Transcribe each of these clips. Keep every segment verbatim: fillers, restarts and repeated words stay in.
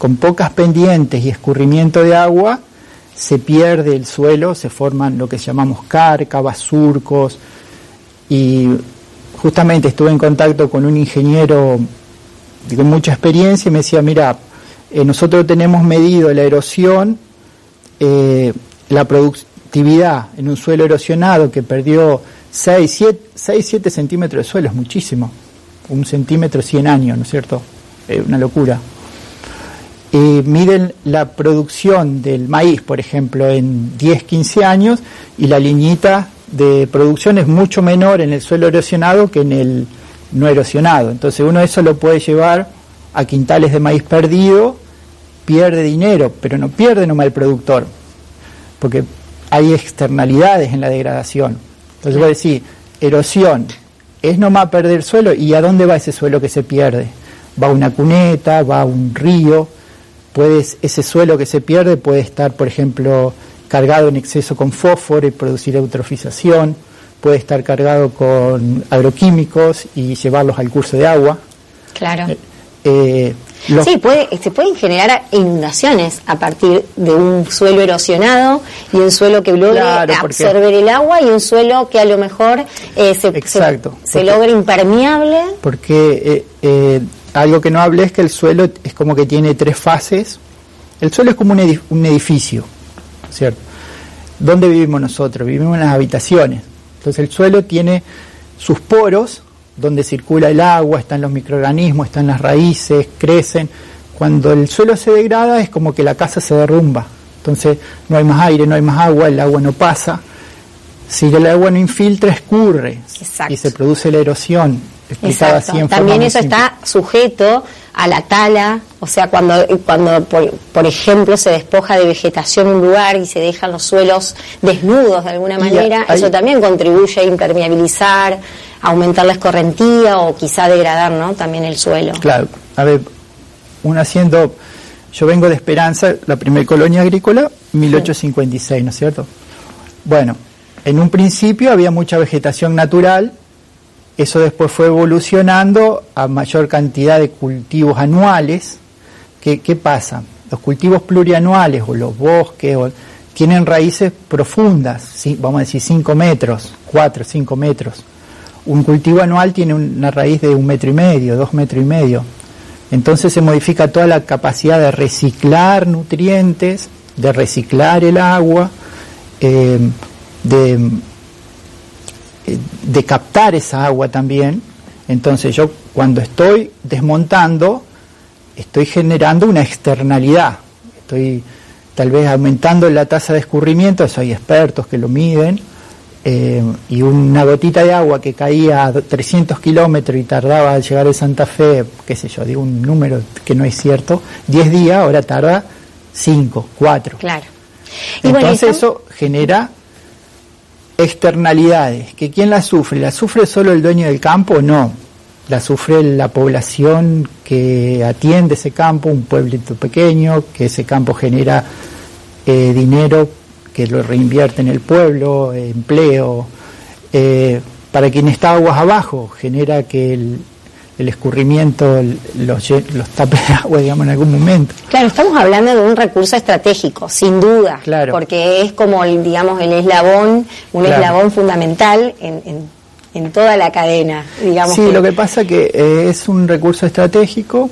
con pocas pendientes y escurrimiento de agua, se pierde el suelo, se forman lo que llamamos cárcavas, surcos, y justamente estuve en contacto con un ingeniero con mucha experiencia y me decía, mira, eh, nosotros tenemos medido la erosión, eh, la productividad en un suelo erosionado que perdió seis, siete centímetros de suelo, es muchísimo, un centímetro cien años, ¿no es cierto? Es una locura. Eh, miden la producción del maíz, por ejemplo, en diez, quince años, y la liñita de producción es mucho menor en el suelo erosionado que en el no erosionado. Entonces uno eso lo puede llevar a quintales de maíz perdido, pierde dinero, pero no pierde nomás el productor, porque hay externalidades en la degradación. Entonces voy a decir, erosión, es nomás perder suelo, ¿y a dónde va ese suelo que se pierde? Va a una cuneta, va a un río. Puedes, ese suelo que se pierde puede estar, por ejemplo, cargado en exceso con fósforo y producir eutrofización, puede estar cargado con agroquímicos y llevarlos al curso de agua. Claro. Eh, eh, los... Sí, puede, se pueden generar inundaciones a partir de un suelo erosionado y un suelo que logre claro, porque... absorber el agua, y un suelo que a lo mejor eh, se, Exacto, se, se logra impermeable. Porque eh, eh, algo que no hablé es que el suelo es como que tiene tres fases. El suelo es como un, edif- un edificio, ¿cierto? ¿Dónde vivimos nosotros? Vivimos en las habitaciones. Entonces el suelo tiene sus poros, donde circula el agua, están los microorganismos, están las raíces, crecen. Cuando el suelo se degrada es como que la casa se derrumba. Entonces no hay más aire, no hay más agua, el agua no pasa. Si el agua no infiltra, escurre. Exacto. Y se produce la erosión. Explicada así en También forma eso simple. Está sujeto a la tala, o sea, cuando, cuando por, por ejemplo, se despoja de vegetación un lugar y se dejan los suelos desnudos de alguna manera, hay, eso también contribuye a impermeabilizar, a aumentar la escorrentía o quizá degradar, ¿no?, también el suelo. Claro, a ver, uno haciendo, yo vengo de Esperanza, la primera colonia agrícola, mil ochocientos cincuenta y seis, sí. ¿No es cierto? Bueno, en un principio había mucha vegetación natural. Eso después fue evolucionando a mayor cantidad de cultivos anuales. ¿Qué, qué pasa? Los cultivos plurianuales o los bosques o, tienen raíces profundas, ¿sí? Vamos a decir cinco metros, cuatro, cinco metros. Un cultivo anual tiene una raíz de un metro y medio, dos metros y medio. Entonces se modifica toda la capacidad de reciclar nutrientes, de reciclar el agua, eh, de... de captar esa agua también. Entonces yo cuando estoy desmontando estoy generando una externalidad, estoy tal vez aumentando la tasa de escurrimiento, eso hay expertos que lo miden, eh, y una gotita de agua que caía a trescientos kilómetros y tardaba al llegar a Santa Fe, qué sé yo, digo un número que no es cierto, diez días, ahora tarda cinco, cuatro. Claro. Y entonces bueno, eso genera externalidades, que ¿quién las sufre? ¿La sufre solo el dueño del campo? No, la sufre la población que atiende ese campo, un pueblito pequeño, que ese campo genera eh, dinero que lo reinvierte en el pueblo, eh, empleo, eh, para quien está aguas abajo, genera que el, el escurrimiento los, los tape de agua, digamos, en algún momento. Claro, estamos hablando de un recurso estratégico, sin duda, claro. Porque es como, el, digamos, el eslabón, un claro. eslabón fundamental en, en, en toda la cadena, digamos. Sí, que... lo que pasa es que eh, es un recurso estratégico,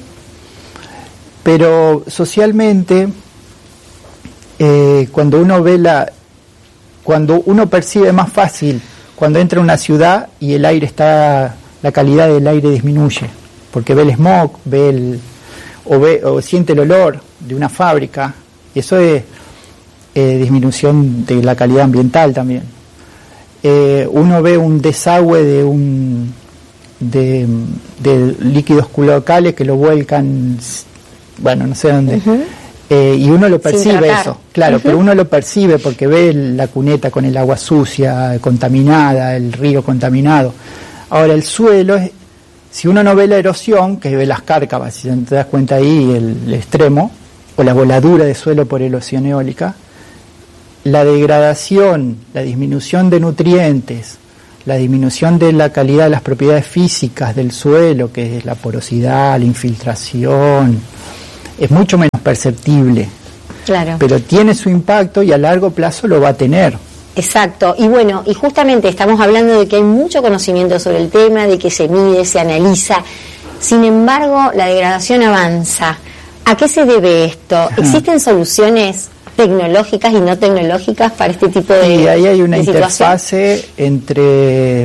pero socialmente, eh, cuando uno ve la, cuando uno percibe más fácil, cuando entra a una ciudad y el aire está... la calidad del aire disminuye, porque ve el smog, ve el, o, ve, o siente el olor de una fábrica, y eso es eh, disminución de la calidad ambiental también. Eh, uno ve un desagüe de un de, de líquidos locales que lo vuelcan, bueno, no sé dónde, uh-huh. eh, y uno lo percibe eso, claro, uh-huh. pero uno lo percibe porque ve la cuneta con el agua sucia, contaminada, el río contaminado. Ahora, el suelo, es, si uno no ve la erosión, que ve las cárcavas, si te das cuenta ahí, el, el extremo, o la voladura de suelo por erosión eólica, la degradación, la disminución de nutrientes, la disminución de la calidad de las propiedades físicas del suelo, que es la porosidad, la infiltración, es mucho menos perceptible. Claro. Pero tiene su impacto y a largo plazo lo va a tener. Exacto, y bueno, y justamente estamos hablando de que hay mucho conocimiento sobre el tema, de que se mide, se analiza. Sin embargo, la degradación avanza. ¿A qué se debe esto? ¿Existen soluciones tecnológicas y no tecnológicas para este tipo de situación? Y ahí hay una de interfase entre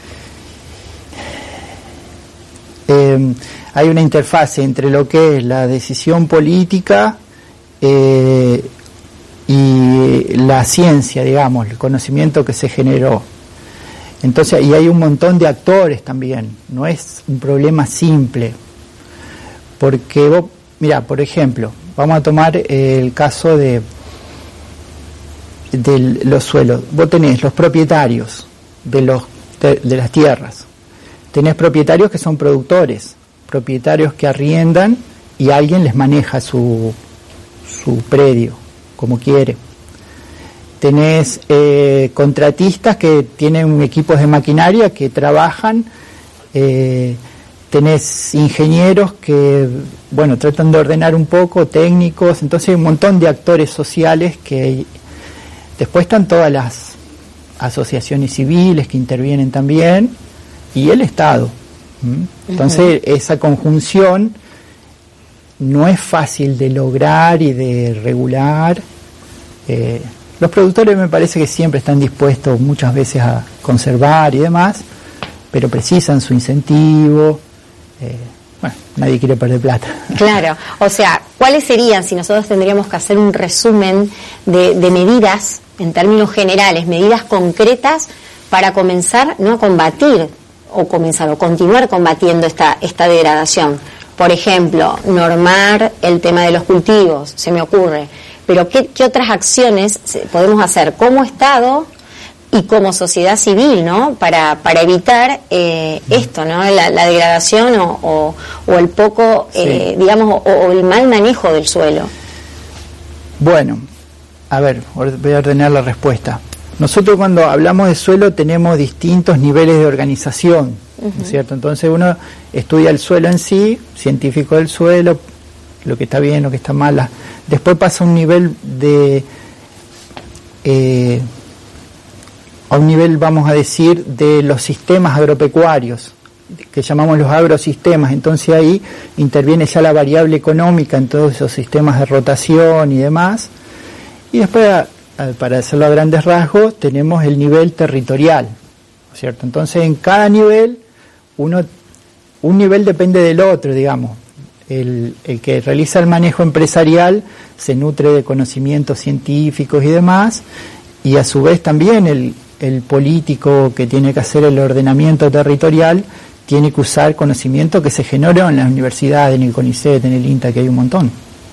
eh, hay una interfase entre lo que es la decisión política eh, y la ciencia, digamos, el conocimiento que se generó. Entonces, y hay un montón de actores también, no es un problema simple, porque vos, mira, por ejemplo, vamos a tomar el caso de, de los suelos. Vos tenés los propietarios de, los, de, de las tierras, tenés propietarios que son productores, propietarios que arriendan y alguien les maneja su, su predio como quiere. Tenés eh, contratistas que tienen equipos de maquinaria que trabajan, eh, tenés ingenieros que, bueno, tratan de ordenar un poco, técnicos, entonces hay un montón de actores sociales que después están todas las asociaciones civiles que intervienen también y el Estado. ¿Mm? Entonces uh-huh. esa conjunción no es fácil de lograr y de regular. Eh, Los productores me parece que siempre están dispuestos muchas veces a conservar y demás, pero precisan su incentivo. Eh, bueno, nadie quiere perder plata. Claro, o sea, ¿cuáles serían, si nosotros tendríamos que hacer un resumen de, de medidas, en términos generales, medidas concretas para comenzar, no a combatir, o comenzar, o continuar combatiendo esta, esta degradación? Por ejemplo, normar el tema de los cultivos, se me ocurre. Pero ¿qué, qué otras acciones podemos hacer como Estado y como sociedad civil, ¿no? Para, para evitar eh, esto, ¿no? La, la degradación o, o, o el poco, eh, sí. digamos, o, o el mal manejo del suelo. Bueno, a ver, voy a ordenar la respuesta. Nosotros cuando hablamos de suelo tenemos distintos niveles de organización, uh-huh. ¿no es cierto? Entonces uno estudia el suelo en sí, científico del suelo, lo que está bien, lo que está mal. Después pasa a un nivel de, eh, a un nivel, vamos a decir, de los sistemas agropecuarios, que llamamos los agrosistemas. Entonces ahí interviene ya la variable económica en todos esos sistemas de rotación y demás. Y después, a, a, para hacerlo a grandes rasgos, tenemos el nivel territorial, ¿no es cierto? Entonces en cada nivel, uno, un nivel depende del otro, digamos. El, el que realiza el manejo empresarial se nutre de conocimientos científicos y demás, y a su vez también el, el político que tiene que hacer el ordenamiento territorial tiene que usar conocimiento que se generó en las universidades, en el CONICET, en el INTA, que hay un montón.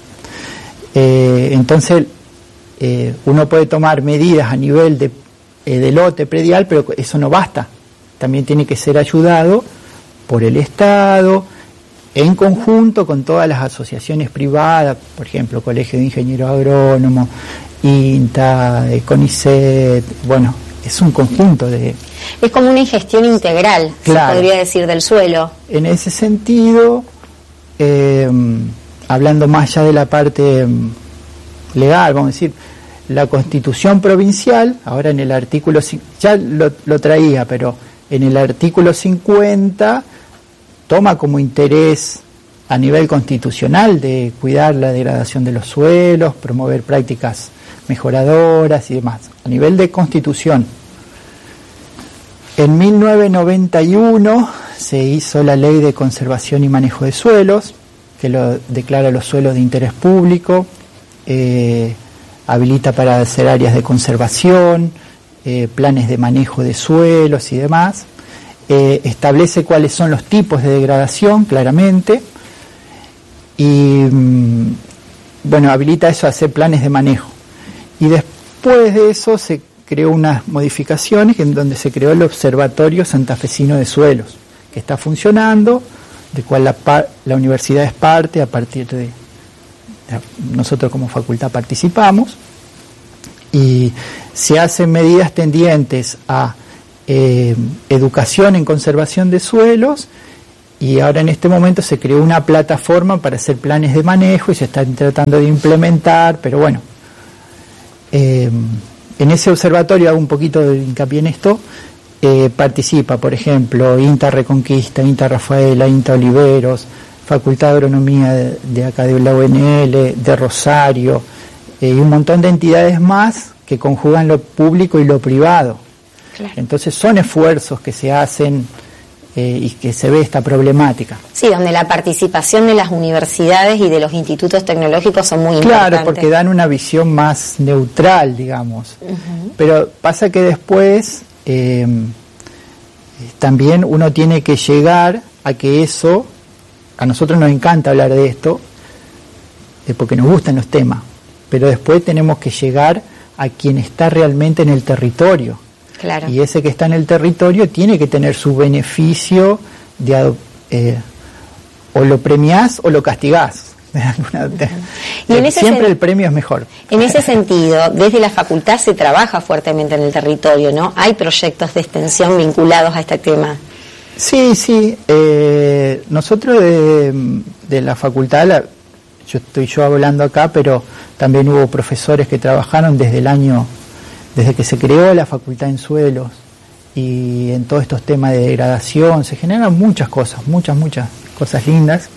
Eh, entonces, eh, uno puede tomar medidas a nivel de, eh, de lote predial, pero eso no basta. También tiene que ser ayudado por el Estado, en conjunto con todas las asociaciones privadas, por ejemplo, Colegio de Ingenieros Agrónomos, INTA, CONICET, bueno, es un conjunto de... Es como una ingestión integral, claro, se podría decir, del suelo. En ese sentido, eh, hablando más allá de la parte legal, vamos a decir, la Constitución provincial, ahora en el artículo, ya lo, lo traía, pero en el artículo cincuenta... toma como interés a nivel constitucional de cuidar la degradación de los suelos, promover prácticas mejoradoras y demás, a nivel de constitución. En mil novecientos noventa y uno se hizo la Ley de Conservación y Manejo de Suelos, que lo declara los suelos de interés público, eh, habilita para hacer áreas de conservación, eh, planes de manejo de suelos y demás. Eh, establece cuáles son los tipos de degradación claramente y mm, bueno, habilita eso a hacer planes de manejo. Y después de eso se creó unas modificaciones en donde se creó el Observatorio Santafesino de Suelos, que está funcionando, de cual la, la universidad es parte, a partir de, de nosotros como facultad participamos, y se hacen medidas tendientes a Eh, educación en conservación de suelos y ahora en este momento se creó una plataforma para hacer planes de manejo y se están tratando de implementar, pero bueno, eh, en ese observatorio, hago un poquito de hincapié en esto, eh, participa, por ejemplo, INTA Reconquista, INTA Rafaela, INTA Oliveros, Facultad de Agronomía de, de acá de la U N L, de Rosario, eh, y un montón de entidades más que conjugan lo público y lo privado. Claro. Entonces son esfuerzos que se hacen eh, y que se ve esta problemática. Sí, donde la participación de las universidades y de los institutos tecnológicos son muy importantes. Claro, porque dan una visión más neutral, digamos. Uh-huh. Pero pasa que después eh, también uno tiene que llegar a que eso, a nosotros nos encanta hablar de esto, eh, porque nos gustan los temas, pero después tenemos que llegar a quien está realmente en el territorio. Claro. Y ese que está en el territorio tiene que tener su beneficio de eh, o lo premiás o lo castigás. Y en ese siempre sen- el premio es mejor. En ese sentido, desde la facultad se trabaja fuertemente en el territorio, ¿no? Hay proyectos de extensión vinculados a este tema. Sí, sí. Eh, nosotros de, de la facultad, la, yo estoy yo hablando acá, pero también hubo profesores que trabajaron desde el año, desde que se creó la facultad en suelos y en todos estos temas de degradación, se generan muchas cosas, muchas, muchas cosas lindas.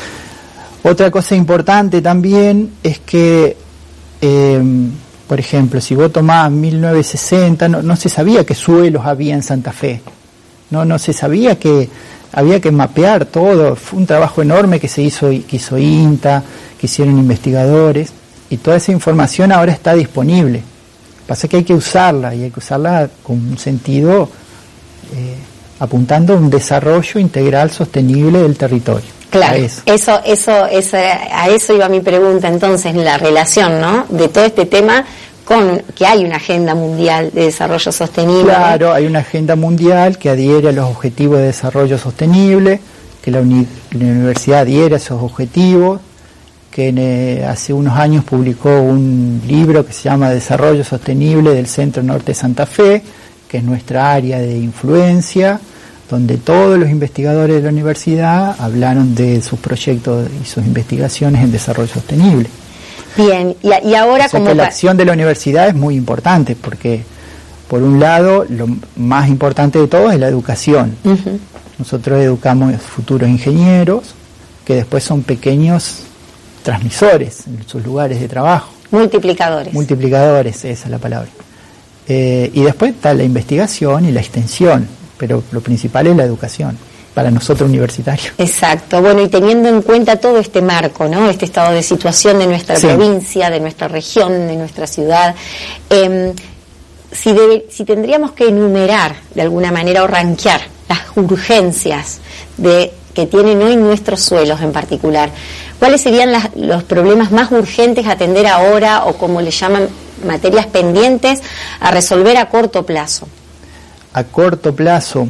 Otra cosa importante también es que, eh, por ejemplo, si vos tomás mil novecientos sesenta, no, no se sabía qué suelos había en Santa Fe. No, no se sabía que había que mapear todo. Fue un trabajo enorme que se hizo, que hizo INTA, que hicieron investigadores, y toda esa información ahora está disponible. Pasa que hay que usarla, y hay que usarla con un sentido eh, apuntando a un desarrollo integral sostenible del territorio. Claro, eso. Eso, eso, eso, a eso iba mi pregunta. Entonces, la relación, ¿no?, de todo este tema con que hay una agenda mundial de desarrollo sostenible. Claro, hay una agenda mundial que adhiere a los objetivos de desarrollo sostenible, que la, uni- la universidad adhiere a esos objetivos, que en, eh, hace unos años publicó un libro que se llama Desarrollo Sostenible del Centro Norte de Santa Fe, que es nuestra área de influencia, donde todos los investigadores de la universidad hablaron de sus proyectos y sus investigaciones en desarrollo sostenible. Bien, y, y ahora o sea como... que la acción de la universidad es muy importante, porque por un lado lo más importante de todo es la educación. Uh-huh. Nosotros educamos futuros ingenieros, que después son pequeños transmisores en sus lugares de trabajo. Multiplicadores. Multiplicadores, esa es la palabra. Eh, y después está la investigación y la extensión, pero lo principal es la educación, para nosotros universitarios. Exacto. Bueno, y teniendo en cuenta todo este marco, ¿no?, este estado de situación de nuestra sí. provincia, de nuestra región, de nuestra ciudad, eh, si, debe, si tendríamos que enumerar de alguna manera o rankear las urgencias de que tienen hoy nuestros suelos en particular, ¿cuáles serían las, los problemas más urgentes a atender ahora, o como le llaman, materias pendientes a resolver a corto plazo? A corto plazo,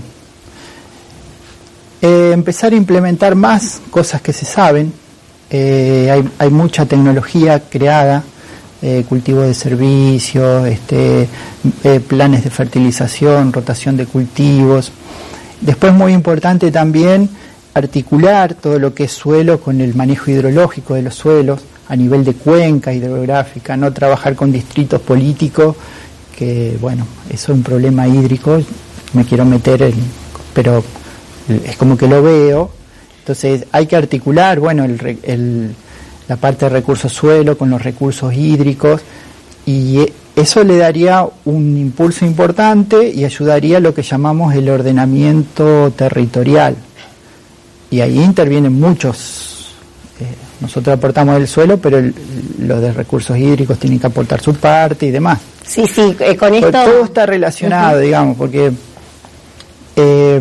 eh, empezar a implementar más cosas que se saben. Eh, hay, hay mucha tecnología creada, eh, cultivo de servicios, este, eh, planes de fertilización, rotación de cultivos. Después, muy importante también, articular todo lo que es suelo con el manejo hidrológico de los suelos a nivel de cuenca hidrográfica, no trabajar con distritos políticos, que bueno, eso es un problema hídrico, me quiero meter en, pero es como que lo veo. Entonces hay que articular, bueno, el, el, la parte de recursos suelo con los recursos hídricos, y eso le daría un impulso importante y ayudaría a lo que llamamos el ordenamiento territorial, y ahí intervienen muchos. eh, nosotros aportamos el suelo, pero el, los de recursos hídricos tienen que aportar su parte y demás. Sí, sí, eh, con esto... Pero todo está relacionado, uh-huh. digamos, porque eh,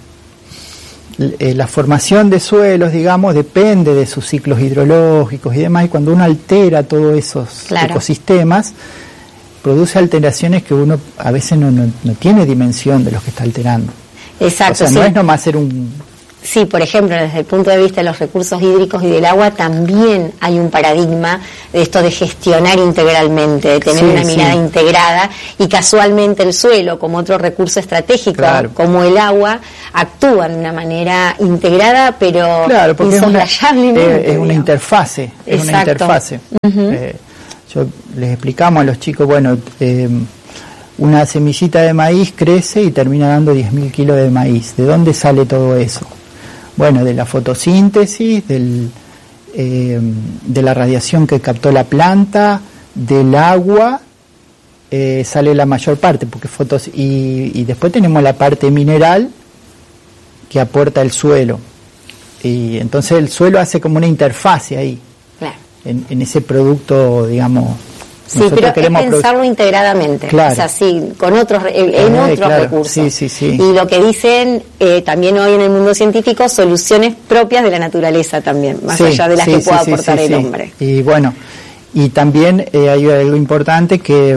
la formación de suelos, digamos, depende de sus ciclos hidrológicos y demás, y cuando uno altera todos esos claro. ecosistemas, produce alteraciones que uno a veces no, no, no tiene dimensión de los que está alterando. Exacto. O sea, sí. no es nomás hacer un Sí, por ejemplo, desde el punto de vista de los recursos hídricos y del agua, también hay un paradigma de esto de gestionar integralmente, de tener sí, una mirada sí. integrada, y casualmente el suelo, como otro recurso estratégico, claro. como el agua, actúan de una manera integrada, pero claro, insoslayablemente. Es una, es una interfase, es una interfase. Uh-huh. Eh, yo les explicamos a los chicos, bueno, eh, una semillita de maíz crece y termina dando diez mil kilos de maíz. ¿De dónde sale todo eso? Bueno, de la fotosíntesis, del, eh, de la radiación que captó la planta, del agua, eh, sale la mayor parte, porque fotos y, y después tenemos la parte mineral que aporta el suelo. Y entonces el suelo hace como una interfase ahí, claro. en, en ese producto, digamos. Sí, pero es pensarlo producir. integradamente, claro. o sea, sí, con otros, en eh, otros claro. recursos. Sí, sí, sí. Y lo que dicen eh, también hoy en el mundo científico, soluciones propias de la naturaleza también, más sí, allá de las sí, que pueda sí, aportar sí, el sí. hombre. Y bueno, y también eh, hay algo importante que,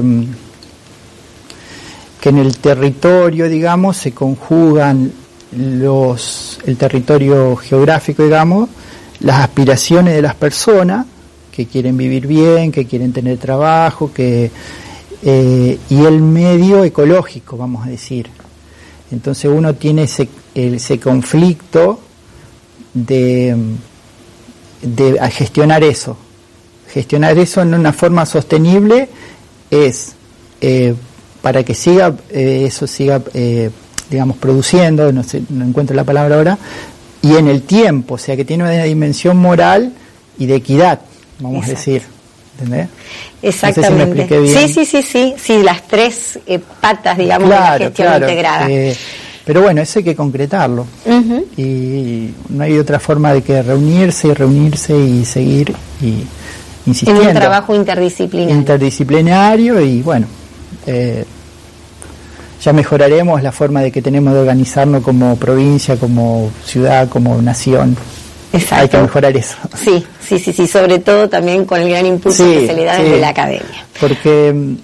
que en el territorio, digamos, se conjugan los el territorio geográfico, digamos, las aspiraciones de las personas, que quieren vivir bien, que quieren tener trabajo, que eh, y el medio ecológico, vamos a decir. Entonces uno tiene ese, ese conflicto de, de a gestionar eso. Gestionar eso en una forma sostenible es eh, para que siga eh, eso siga eh, digamos produciendo, no sé, no encuentro la palabra ahora, y en el tiempo, o sea que tiene una dimensión moral y de equidad, vamos Exacto. a decir, ¿entendés? Exactamente. No sé si me expliqué bien. Sí, sí, sí, sí, sí, las tres eh, patas, digamos, claro, de la gestión claro, integrada. Eh, pero bueno, eso hay que concretarlo. Uh-huh. Y no hay otra forma de que reunirse y reunirse y seguir y insistiendo. En un trabajo interdisciplinario. Interdisciplinario y bueno, eh, ya mejoraremos la forma de que tenemos de organizarnos como provincia, como ciudad, como nación. Exacto. Hay que mejorar eso. Sí, sí, sí, sí, sobre todo también con el gran impulso sí, que se le da sí, desde la academia. Porque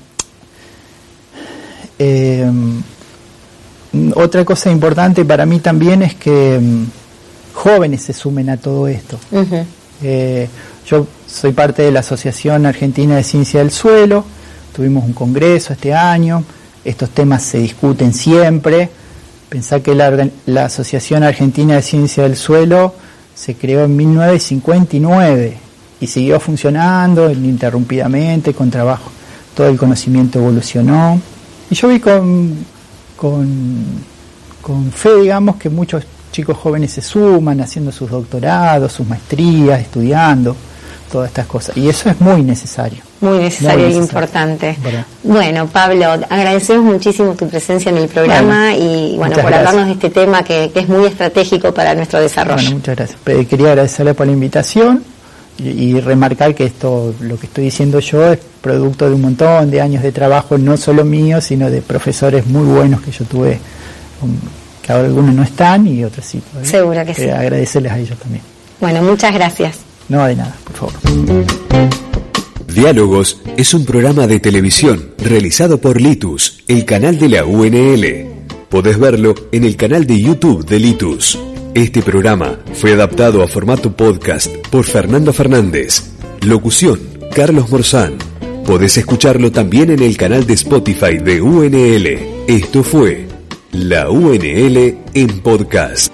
eh, otra cosa importante para mí también es que jóvenes se sumen a todo esto. Uh-huh. Eh, yo soy parte de la Asociación Argentina de Ciencia del Suelo, tuvimos un congreso este año, estos temas se discuten siempre. Pensá que la, la Asociación Argentina de Ciencia del Suelo se creó en mil novecientos cincuenta y nueve y siguió funcionando ininterrumpidamente, con trabajo. Todo el conocimiento evolucionó. Y yo vi con, con, con fe, digamos, que muchos chicos jóvenes se suman haciendo sus doctorados, sus maestrías, estudiando todas estas cosas. Y eso es muy necesario. Muy necesario y importante. ¿Verdad? Bueno, Pablo, agradecemos muchísimo tu presencia en el programa bueno, y bueno por gracias. hablarnos de este tema que, que es muy estratégico para nuestro desarrollo. Bueno, muchas gracias. Quería agradecerle por la invitación y, y remarcar que esto, lo que estoy diciendo yo, es producto de un montón de años de trabajo, no solo mío, sino de profesores muy buenos que yo tuve, que ahora algunos no están y otros sí. ¿Verdad? Seguro que sí. Agradecerles a ellos también. Bueno, muchas gracias. No, de nada, por favor. Diálogos es un programa de televisión realizado por Litus, el canal de la U N L. Podés verlo en el canal de YouTube de Litus. Este programa fue adaptado a formato podcast por Fernando Fernández. Locución, Carlos Morzán. Podés escucharlo también en el canal de Spotify de U N L. Esto fue la U N L en podcast.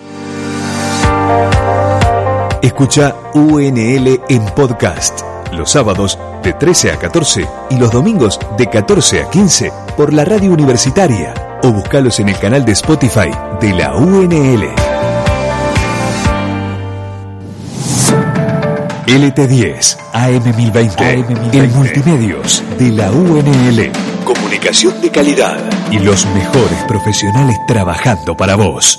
Escucha U N L en podcast los sábados de trece a catorce y los domingos de catorce a quince por la radio universitaria o buscalos en el canal de Spotify de la U N L. L T diez A M mil veinte, A M mil veinte. El multimedios de la U N L. Comunicación de calidad y los mejores profesionales trabajando para vos.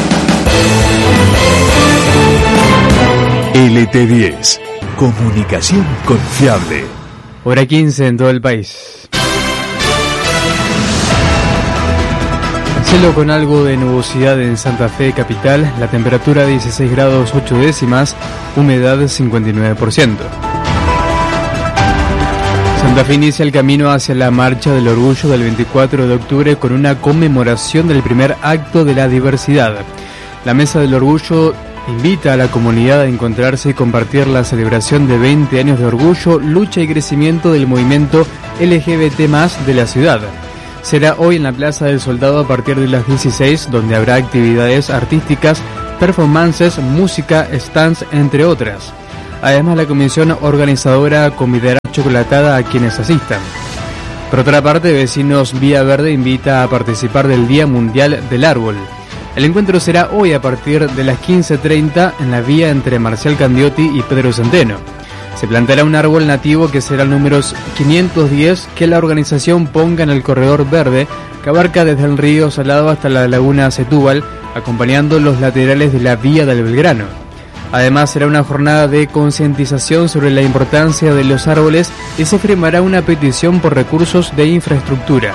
L T diez. Comunicación confiable. Hora quince en todo el país. Cielo con algo de nubosidad en Santa Fe capital, la temperatura dieciséis grados ocho décimas, humedad cincuenta y nueve por ciento. Santa Fe inicia el camino hacia la Marcha del Orgullo del veinticuatro de octubre con una conmemoración del primer acto de la diversidad. La Mesa del Orgullo invita a la comunidad a encontrarse y compartir la celebración de veinte años de orgullo, lucha y crecimiento del movimiento L G B T más de la ciudad. Será hoy en la Plaza del Soldado a partir de las dieciséis, donde habrá actividades artísticas, performances, música, stands, entre otras. Además, la comisión organizadora convidará chocolatada a quienes asistan. Por otra parte, Vecinos Vía Verde invita a participar del Día Mundial del Árbol. El encuentro será hoy a partir de las quince treinta en la vía entre Marcial Candiotti y Pedro Centeno. Se plantará un árbol nativo que será el número quinientos diez que la organización ponga en el corredor verde que abarca desde el río Salado hasta la laguna Setúbal, acompañando los laterales de la vía del Belgrano. Además, será una jornada de concientización sobre la importancia de los árboles y se firmará una petición por recursos de infraestructura.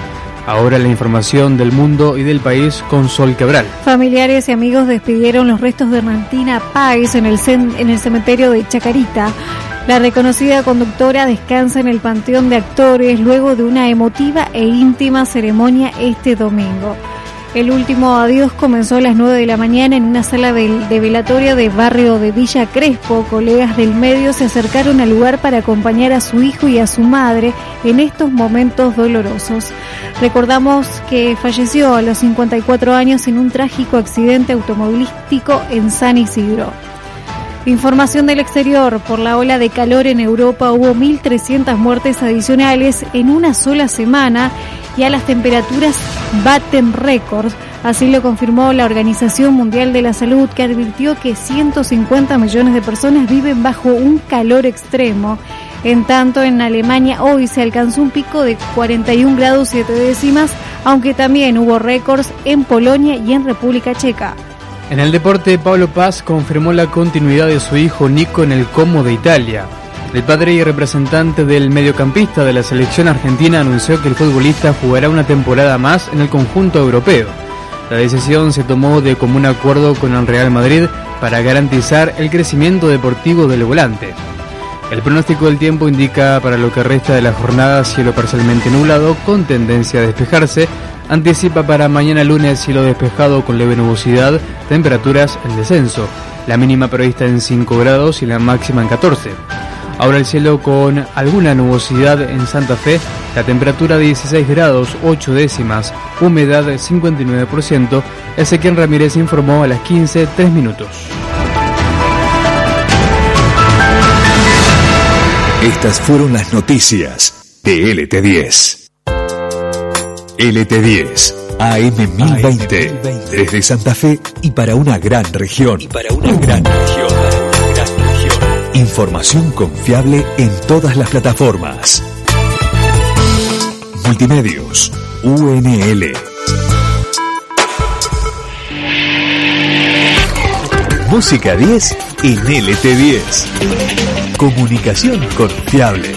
Ahora la información del mundo y del país con Sol Cabral. Familiares y amigos despidieron los restos de Martina Páez en el, cen- en el cementerio de Chacarita. La reconocida conductora descansa en el Panteón de Actores luego de una emotiva e íntima ceremonia este domingo. El último adiós comenzó a las nueve de la mañana en una sala de, de velatorio de barrio de Villa Crespo. Colegas del medio se acercaron al lugar para acompañar a su hijo y a su madre en estos momentos dolorosos. Recordamos que falleció a los cincuenta y cuatro años en un trágico accidente automovilístico en San Isidro. Información del exterior. Por la ola de calor en Europa hubo mil trescientas muertes adicionales en una sola semana y a las temperaturas baten récords. Así lo confirmó la Organización Mundial de la Salud, que advirtió que ciento cincuenta millones de personas viven bajo un calor extremo. En tanto, en Alemania hoy se alcanzó un pico de cuarenta y un grados siete décimas, aunque también hubo récords en Polonia y en República Checa. En el deporte, Pablo Paz confirmó la continuidad de su hijo Nico en el Como de Italia. El padre y representante del mediocampista de la selección argentina anunció que el futbolista jugará una temporada más en el conjunto europeo. La decisión se tomó de común acuerdo con el Real Madrid para garantizar el crecimiento deportivo del volante. El pronóstico del tiempo indica para lo que resta de la jornada cielo parcialmente nublado con tendencia a despejarse. Anticipa para mañana lunes cielo despejado con leve nubosidad, temperaturas en descenso. La mínima prevista en cinco grados y la máxima en catorce. Ahora el cielo con alguna nubosidad en Santa Fe, la temperatura dieciséis grados ocho décimas, humedad cincuenta y nueve por ciento. Ezequiel Ramírez informó a las quince tres minutos. Estas fueron las noticias de L T diez. L T diez, A M mil veinte, desde Santa Fe y para una gran región. Y para una gran región. Información confiable en todas las plataformas. Multimedios, U N L. Música diez en L T diez. Comunicación confiable.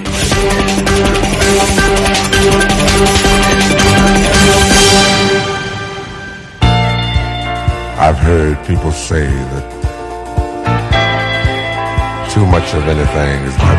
I've heard people say that too much of anything is not